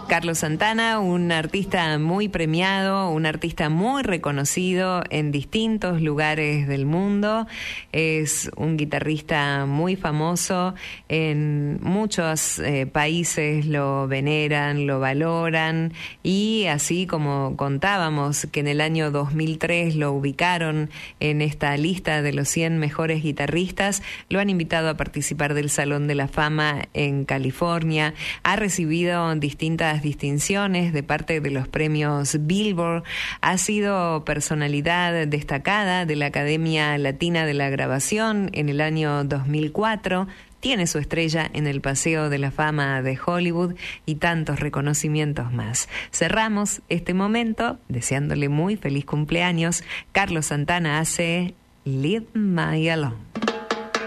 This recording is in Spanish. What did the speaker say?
Carlos Santana, un artista muy premiado, un artista muy reconocido en distintos lugares del mundo. Es un guitarrista muy famoso. En muchos países lo veneran, lo valoran, y así como contábamos que en el año 2003 lo ubicaron en esta lista de los 100 mejores guitarristas, lo han invitado a participar del Salón de la Fama en California. Ha recibido distintas distinciones de parte de los premios Billboard. Ha sido personalidad destacada de la Academia Latina de la Grabación en el año 2004. Tiene su estrella en el Paseo de la Fama de Hollywood y tantos reconocimientos más. Cerramos este momento deseándole muy feliz cumpleaños. Carlos Santana hace Leave Me Alone.